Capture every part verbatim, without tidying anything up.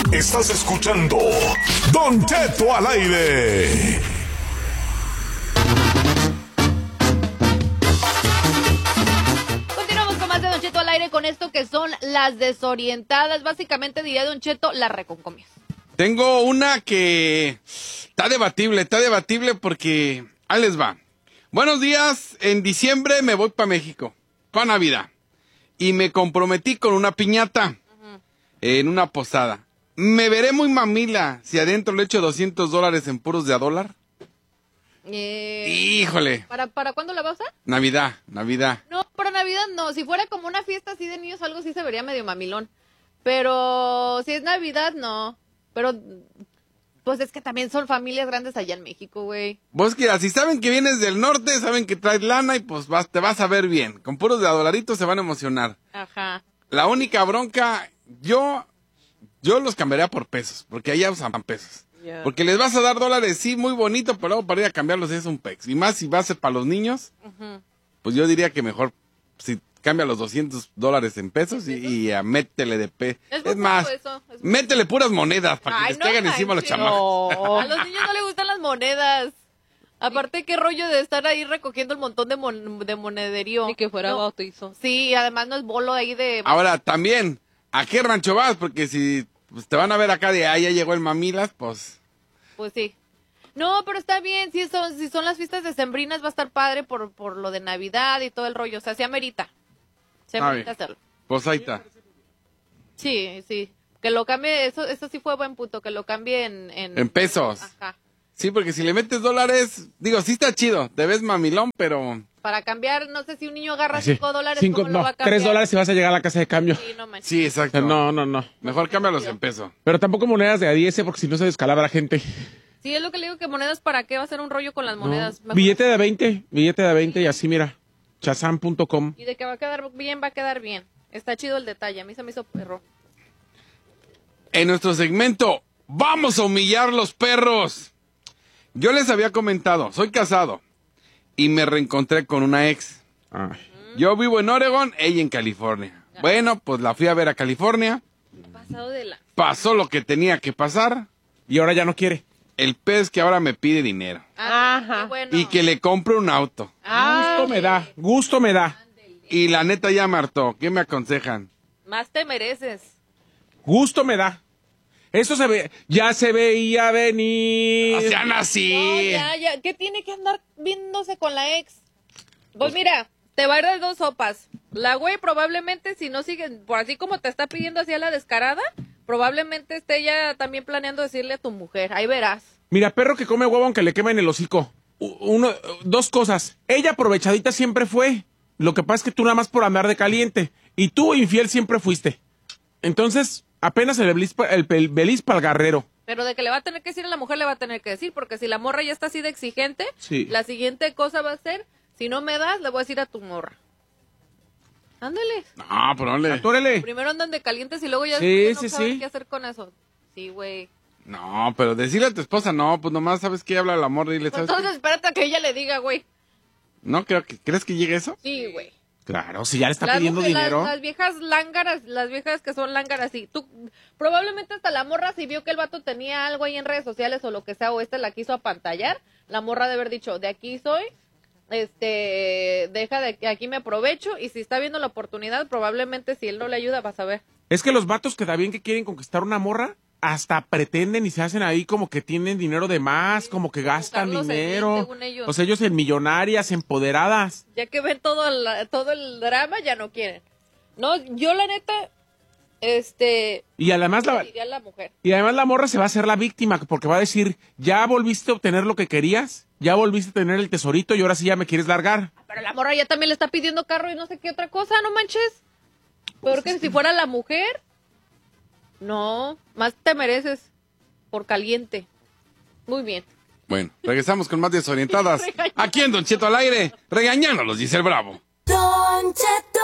Estás escuchando Don Cheto al aire. Continuamos con más de Don Cheto al aire con esto que son las desorientadas. Básicamente diría Don Cheto, las reconcomias. Tengo una que está debatible, está debatible porque ahí les va. Buenos días, en diciembre me voy para México, para Navidad. Y me comprometí con una piñata uh-huh. en una posada. ¿Me veré muy mamila si adentro le echo doscientos dólares en puros de a dólar? Eh, Híjole. ¿Para, ¿Para cuándo la vas a usar? Navidad, Navidad. No, para Navidad no. Si fuera como una fiesta así de niños o algo, sí se vería medio mamilón. Pero si es Navidad, no. Pero, pues es que también son familias grandes allá en México, güey. Vos que si saben que vienes del norte, saben que traes lana y pues vas, te vas a ver bien. Con puros de a dolaritos se van a emocionar. Ajá. La única bronca, yo, yo los cambiaría por pesos, porque allá usan pesos. Yeah. Porque les vas a dar dólares, sí, muy bonito, pero luego para ir a cambiarlos es un pex. Y más si va a ser para los niños, uh-huh. pues yo diría que mejor si cambia los doscientos dólares en pesos y, y a métele de pe... Es, es más, eso, es métele puras monedas para que Ay, les no caigan manches. encima los chamacos. No. A los niños no les gustan las monedas. Aparte, qué rollo de estar ahí recogiendo el montón de, mon de monederío. Ni que fuera no. bautizo. Sí, además no es bolo ahí de... Ahora, también, ¿a qué rancho vas? Porque si pues, te van a ver acá de, ah, ya llegó el mamilas, pues... Pues sí. No, pero está bien, si son, si son las fiestas decembrinas va a estar padre por, por lo de Navidad y todo el rollo, o sea, se amerita. Se amerita hacerlo. Pues ahí está. Sí, sí. Que lo cambie, eso eso sí fue buen punto, que lo cambie en... En, en pesos. Ajá. Sí, porque si le metes dólares, digo, sí está chido, te ves mamilón, pero... Para cambiar, no sé si un niño agarra sí. cinco dólares, cinco, ¿cómo no, lo va a cambiar? tres dólares si vas a llegar a la casa de cambio. Sí, no manches. Sí, exacto. No, no, no. Mejor cámbialos en peso. Pero tampoco monedas de a diez, porque si no se descalabra gente. Sí, es lo que le digo, que monedas, ¿para qué va a ser un rollo con las monedas? No. Billete de veinte, billete de veinte y así, mira, chazam punto com. Y de que va a quedar bien, va a quedar bien. Está chido el detalle, a mí se me hizo perro. En nuestro segmento, ¡vamos a humillar los perros! Yo les había comentado, soy casado y me reencontré con una ex. Ay. Yo vivo en Oregon, ella en California. Ay. Bueno, pues la fui a ver a California. Pasado de la... Pasó lo que tenía que pasar. Y ahora ya no quiere. El pez que ahora me pide dinero. Ajá. Bueno. Y que le compre un auto. Ah, gusto me da, gusto me da. Y la neta ya me hartó. ¿Qué me aconsejan? Más te mereces. Gusto me da. Eso se ve, ya se veía venir. No sean así. No, ya, ya. ¿Qué tiene que andar viéndose con la ex? Pues mira, te va a ir de dos sopas. La güey probablemente, si no sigue, por así como te está pidiendo así a la descarada, probablemente esté ella también planeando decirle a tu mujer. Ahí verás. Mira, perro que come huevo aunque le quemen el hocico. Uno, dos cosas. Ella aprovechadita siempre fue. Lo que pasa es que tú nada más por andar de caliente. Y tú infiel siempre fuiste. Entonces, apenas el belis, el, el belis para el guerrero. Pero de que le va a tener que decir a la mujer, le va a tener que decir. Porque si la morra ya está así de exigente, sí. La siguiente cosa va a ser, si no me das, le voy a decir a tu morra. Ándale. No, pero no le... Atúrele. Primero andan de calientes y luego ya sí, no sí, saben sí. qué hacer con eso. Sí, güey. No, pero decirle a tu esposa, no, pues nomás sabes que habla el amor y le sabes. Entonces que... espérate a que ella le diga, güey. No, creo que, ¿crees que llegue eso? Sí, güey. Claro, si ya le está las pidiendo mujeres, dinero. Las, las viejas lángaras, las viejas que son lángaras, sí. Tú, probablemente hasta la morra, si vio que el vato tenía algo ahí en redes sociales o lo que sea, o este la quiso apantallar, la morra de haber dicho, de aquí soy, este, deja de que aquí me aprovecho, y si está viendo la oportunidad, probablemente si él no le ayuda, vas a ver. Es que los vatos que también que quieren conquistar una morra, hasta pretenden y se hacen ahí como que tienen dinero de más, sí, como que gastan como dinero. Slim, según ellos. O sea, ellos en millonarias, empoderadas. Ya que ven todo el, todo el drama, ya no quieren. No, yo la neta, este... Y además la, la mujer. Y además la morra se va a hacer la víctima, porque va a decir, ya volviste a obtener lo que querías, ya volviste a tener el tesorito y ahora sí ya me quieres largar. Pero la morra ya también le está pidiendo carro y no sé qué otra cosa, no manches. Peor que si fuera la mujer... No, más te mereces por caliente. Muy bien. Bueno, regresamos con más desorientadas. Aquí en Don Cheto al aire, regañándolos, dice el Bravo. Don Cheto.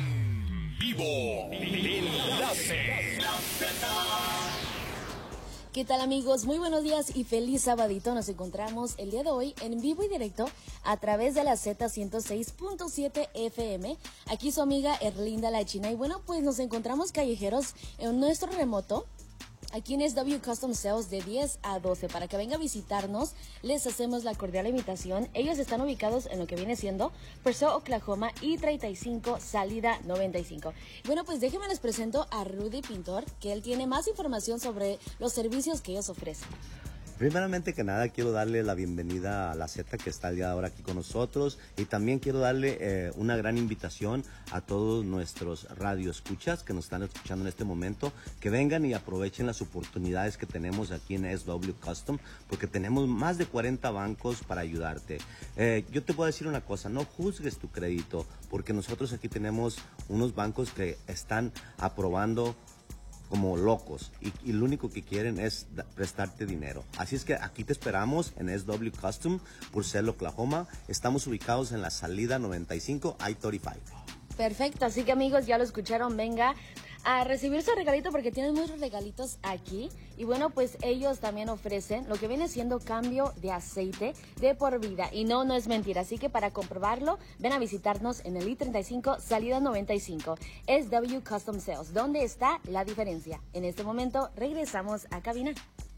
En vivo. Enlace. ¿Qué tal, amigos? Muy buenos días y feliz sabadito. Nos encontramos el día de hoy en vivo y directo a través de la Z ciento seis punto siete F M. Aquí su amiga Erlinda La China. Y bueno, pues nos encontramos callejeros en nuestro remoto. Aquí en S W Custom Sales de diez a doce. Para que venga a visitarnos, les hacemos la cordial invitación. Ellos están ubicados en lo que viene siendo Purcell, Oklahoma, I treinta y cinco, salida noventa y cinco. Bueno, pues déjenme les presento a Rudy Pintor, que él tiene más información sobre los servicios que ellos ofrecen. Primeramente que nada, quiero darle la bienvenida a la Z que está el día de ahora aquí con nosotros, y también quiero darle eh, una gran invitación a todos nuestros radioescuchas que nos están escuchando en este momento, que vengan y aprovechen las oportunidades que tenemos aquí en S W Custom, porque tenemos más de cuarenta bancos para ayudarte. Eh, yo te puedo decir una cosa, no juzgues tu crédito, porque nosotros aquí tenemos unos bancos que están aprobando como locos y, y lo único que quieren es da, prestarte dinero. Así es que aquí te esperamos en S W Custom, Purcell, Oklahoma. Estamos ubicados en la salida noventa y cinco, I treinta y cinco. Perfecto, así que amigos, ya lo escucharon, venga a recibir su regalito porque tienen muchos regalitos aquí. Y bueno, pues ellos también ofrecen lo que viene siendo cambio de aceite de por vida. Y no, no es mentira. Así que para comprobarlo, ven a visitarnos en el I treinta y cinco, salida noventa y cinco. S W Custom Sales. ¿Dónde está la diferencia? En este momento regresamos a cabina.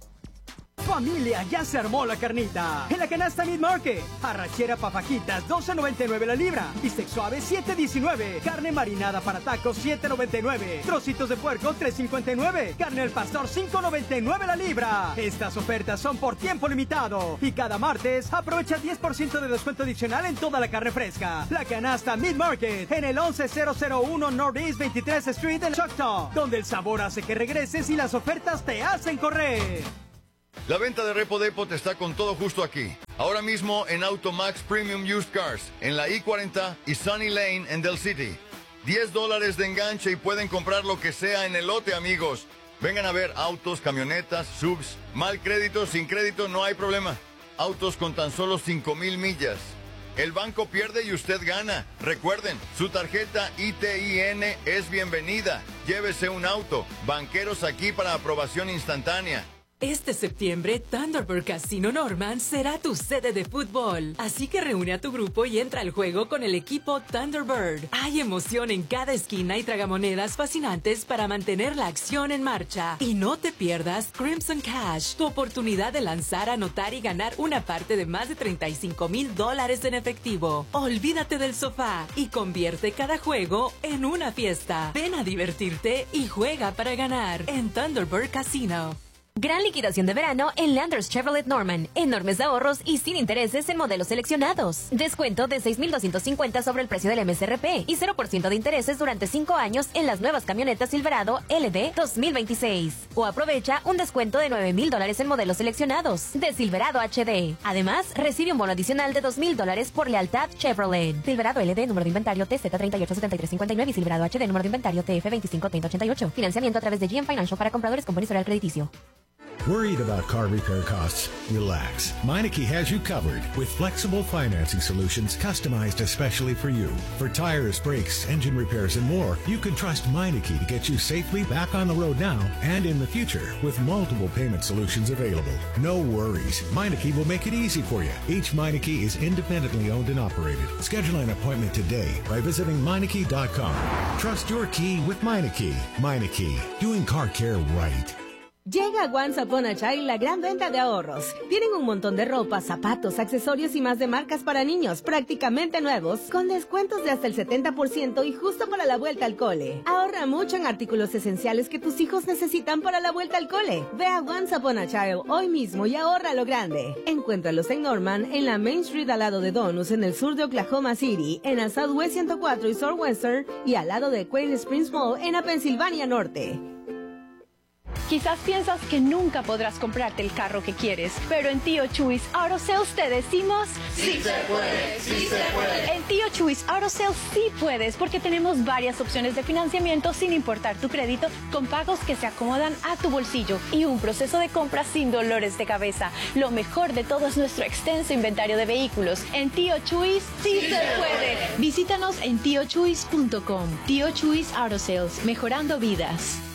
Familia, ya se armó la carnita. En la canasta Meat Market. Arrachera pa' fajitas, doce noventa y nueve la libra. Bistec suave, siete diecinueve. Carne marinada para tacos, siete noventa y nueve. Trocitos de puerco, tres cincuenta y nueve. Carne al pastor, cinco noventa y nueve la libra. Estas ofertas son por tiempo limitado. Y cada martes, aprovecha diez por ciento de descuento adicional en toda la carne fresca. La canasta Meat Market, en el once mil uno Northeast veintitrés Street en Choctaw, donde el sabor hace que regreses y las ofertas te hacen correr. La venta de Repo Depot está con todo justo aquí. Ahora mismo en Automax Premium Used Cars, en la I cuarenta y Sunny Lane en Del City. diez dólares de enganche y pueden comprar lo que sea en el lote, amigos. Vengan a ver autos, camionetas, subs. Mal crédito, sin crédito, no hay problema. Autos con tan solo cinco mil millas. El banco pierde y usted gana. Recuerden, su tarjeta I T I N es bienvenida. Llévese un auto. Banqueros aquí para aprobación instantánea. Este septiembre, Thunderbird Casino Norman será tu sede de fútbol. Así que reúne a tu grupo y entra al juego con el equipo Thunderbird. Hay emoción en cada esquina y tragamonedas fascinantes para mantener la acción en marcha. Y no te pierdas Crimson Cash, tu oportunidad de lanzar, anotar y ganar una parte de más de treinta y cinco mil dólares en efectivo. Olvídate del sofá y convierte cada juego en una fiesta. Ven a divertirte y juega para ganar en Thunderbird Casino. Gran liquidación de verano en Landers Chevrolet Norman. Enormes ahorros y sin intereses en modelos seleccionados. Descuento de seis mil doscientos cincuenta sobre el precio del M S R P y cero por ciento de intereses durante cinco años en las nuevas camionetas Silverado L D dos mil veintiséis. O aprovecha un descuento de nueve mil dólares en modelos seleccionados de Silverado H D. Además, recibe un bono adicional de dos mil dólares por lealtad Chevrolet. Silverado L D, número de inventario T Z treinta y ocho setenta y tres cincuenta y nueve y Silverado H D, número de inventario T F veinticinco treinta ochenta y ocho. Financiamiento a través de G M Financial para compradores con buen historial crediticio. Worried about car repair costs? Relax. Meineke has you covered with flexible financing solutions customized especially for you. For tires, brakes, engine repairs, and more, you can trust Meineke to get you safely back on the road now and in the future with multiple payment solutions available. No worries. Meineke will make it easy for you. Each Meineke is independently owned and operated. Schedule an appointment today by visiting Meineke dot com. Trust your key with Meineke. Meineke, doing car care right. Llega a Once Upon a Child la gran venta de ahorros. Tienen un montón de ropa, zapatos, accesorios y más de marcas para niños prácticamente nuevos, con descuentos de hasta el setenta por ciento y justo para la vuelta al cole. Ahorra mucho en artículos esenciales que tus hijos necesitan para la vuelta al cole. Ve a Once Upon a Child hoy mismo y ahorra lo grande. Encuéntralos en Norman, en la Main Street al lado de Donus, en el sur de Oklahoma City, en la Southwest ciento cuatro y Southwestern, y al lado de Quail Springs Mall en la Pensilvania Norte. Quizás piensas que nunca podrás comprarte el carro que quieres, pero en Tío Chuys Auto Sales te decimos ¡sí se puede! ¡Sí se puede! En Tío Chuys Auto Sales sí puedes, porque tenemos varias opciones de financiamiento sin importar tu crédito, con pagos que se acomodan a tu bolsillo y un proceso de compra sin dolores de cabeza. Lo mejor de todo es nuestro extenso inventario de vehículos. En Tío Chuys sí, sí se puede. Visítanos en tío chuys punto com. Tío Chuys Auto Sales, mejorando vidas.